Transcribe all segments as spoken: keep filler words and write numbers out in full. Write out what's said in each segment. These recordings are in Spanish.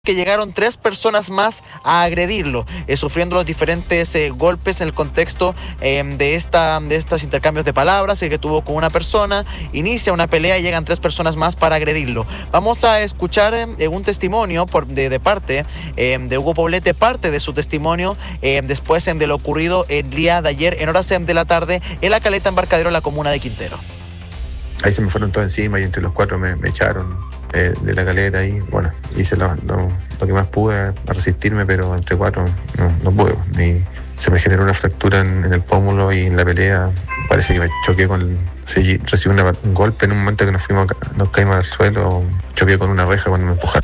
que llegaron tres personas más a agredirlo, eh, sufriendo los diferentes eh, golpes en el contexto eh, de, esta, de estos intercambios de palabras eh, que tuvo con una persona. Inicia una pelea y llegan tres personas más para agredirlo. Vamos a escuchar eh, un testimonio por, de, de parte eh, de Hugo Poblete, parte de su testimonio eh, después eh, de lo ocurrido el día de ayer en horas eh, de la tarde en la caleta Embarcadero, en la comuna de Quintero. Ahí se me fueron todos encima y entre los cuatro me, me echaron eh, de la caleta y bueno, hice lo, lo, lo que más pude a resistirme, pero entre cuatro no, no pude. Y se me generó una fractura en, en el pómulo y en la pelea parece que me choqué con... Sí, recibí una, un golpe en un momento que nos fuimos, nos caímos al suelo, choqué con una reja cuando me empujaron.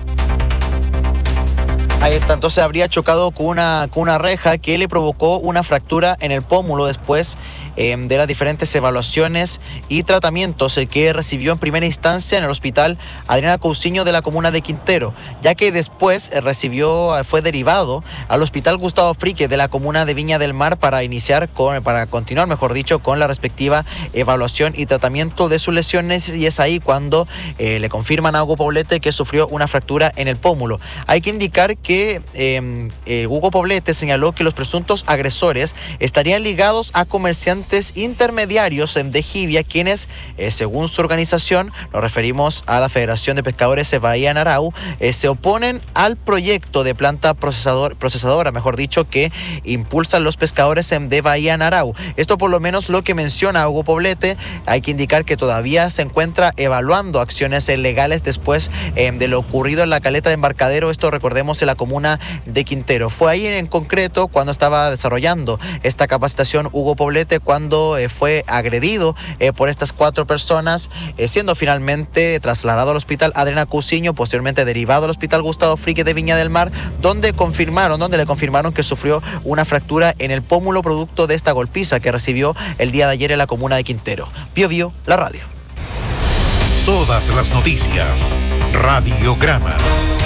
Ahí está, entonces habría chocado con una, con una reja que le provocó una fractura en el pómulo después eh, de las diferentes evaluaciones y tratamientos eh, que recibió en primera instancia en el hospital Adriana Cousiño de la comuna de Quintero, ya que después eh, recibió, fue derivado al hospital Gustavo Frique de la comuna de Viña del Mar para iniciar, con, para continuar, mejor dicho, con la respectiva evaluación y tratamiento de sus lesiones, y es ahí cuando eh, le confirman a Hugo Poblete que sufrió una fractura en el pómulo. Hay que indicar que que eh, eh, Hugo Poblete señaló que los presuntos agresores estarían ligados a comerciantes intermediarios de Jivia, quienes, eh, según su organización, nos referimos a la Federación de Pescadores de Bahía Narau, eh, se oponen al proyecto de planta procesador, procesadora, mejor dicho, que impulsan los pescadores de Bahía Narau. Esto por lo menos lo que menciona Hugo Poblete. Hay que indicar que todavía se encuentra evaluando acciones legales después eh, de lo ocurrido en la caleta de Embarcadero. Esto, recordemos, en la comuna de Quintero. Fue ahí en concreto cuando estaba desarrollando esta capacitación Hugo Poblete cuando eh, fue agredido eh, por estas cuatro personas, eh, siendo finalmente trasladado al hospital Adriana Cousiño, posteriormente derivado al hospital Gustavo Frique de Viña del Mar, donde confirmaron, donde le confirmaron que sufrió una fractura en el pómulo producto de esta golpiza que recibió el día de ayer en la comuna de Quintero. Bio Bio, la radio. Todas las noticias, Radiograma.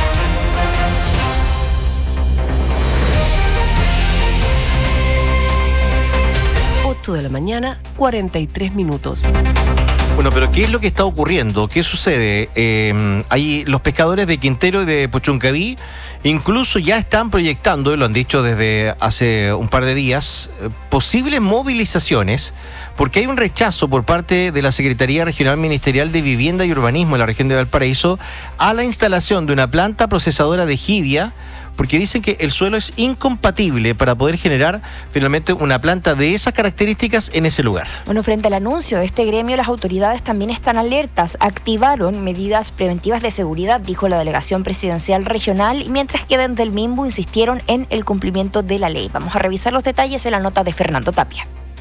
De la mañana, cuarenta y tres minutos. Bueno, pero ¿qué es lo que está ocurriendo? ¿Qué sucede? Eh, ahí los pescadores de Quintero y de Puchuncaví incluso ya están proyectando, y lo han dicho desde hace un par de días, eh, posibles movilizaciones, porque hay un rechazo por parte de la Secretaría Regional Ministerial de Vivienda y Urbanismo en la región de Valparaíso a la instalación de una planta procesadora de jivia, porque dicen que el suelo es incompatible para poder generar finalmente una planta de esas características en ese lugar. Bueno, frente al anuncio de este gremio, las autoridades también están alertas. Activaron medidas preventivas de seguridad, dijo la delegación presidencial regional, mientras que desde el MIMBU insistieron en el cumplimiento de la ley. Vamos a revisar los detalles en la nota de Fernando Tapia.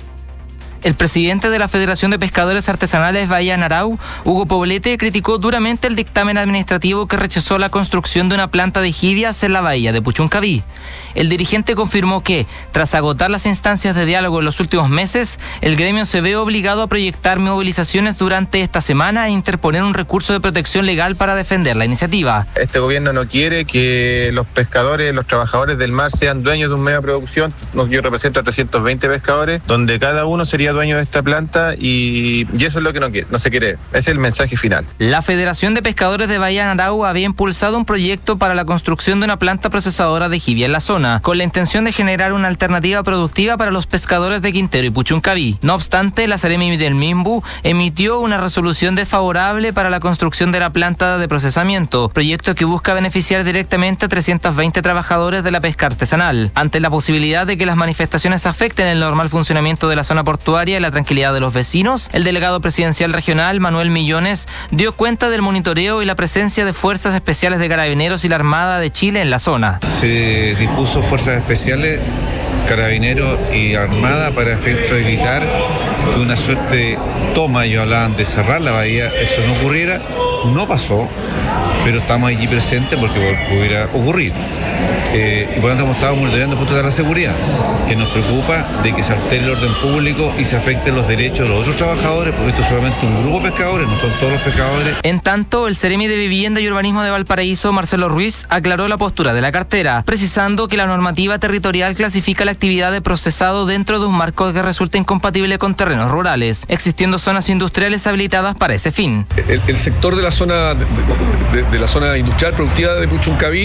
El presidente de la Federación de Pescadores Artesanales Bahía Narau, Hugo Poblete, criticó duramente el dictamen administrativo que rechazó la construcción de una planta de jivias en la bahía de Puchuncaví. El dirigente confirmó que, tras agotar las instancias de diálogo en los últimos meses, el gremio se ve obligado a proyectar movilizaciones durante esta semana e interponer un recurso de protección legal para defender la iniciativa. Este gobierno no quiere que los pescadores, los trabajadores del mar sean dueños de un medio de producción. Yo represento a trescientos veinte pescadores, donde cada uno sería dueño de esta planta y, y eso es lo que no, quiere, no se quiere. Ese es el mensaje final. La Federación de Pescadores de Bahía Narau había impulsado un proyecto para la construcción de una planta procesadora de jivia en la zona, con la intención de generar una alternativa productiva para los pescadores de Quintero y Puchuncaví. No obstante, la Seremi del MIMBU emitió una resolución desfavorable para la construcción de la planta de procesamiento, proyecto que busca beneficiar directamente a trescientos veinte trabajadores de la pesca artesanal. Ante la posibilidad de que las manifestaciones afecten el normal funcionamiento de la zona portuaria y la tranquilidad de los vecinos, el delegado presidencial regional, Manuel Millones, dio cuenta del monitoreo y la presencia de fuerzas especiales de Carabineros y la Armada de Chile en la zona. Se dispuso fuerzas especiales, Carabineros y Armada para efecto de evitar que una suerte de toma, ellos hablaban de cerrar la bahía, eso no ocurriera. No pasó, pero estamos allí presentes porque pudiera ocurrir. Eh, y por lo tanto hemos estado monitoreando el punto de la seguridad, que nos preocupa de que se altere el orden público y se afecten los derechos de los otros trabajadores, porque esto es solamente un grupo de pescadores, no son todos los pescadores. En tanto, el Seremi de Vivienda y Urbanismo de Valparaíso, Marcelo Ruiz, aclaró la postura de la cartera, precisando que la normativa territorial clasifica la actividad de procesado dentro de un marco que resulta incompatible con terrenos rurales, existiendo zonas industriales habilitadas para ese fin. El, el sector de la zona de, de, de la zona industrial productiva de Puchuncaví.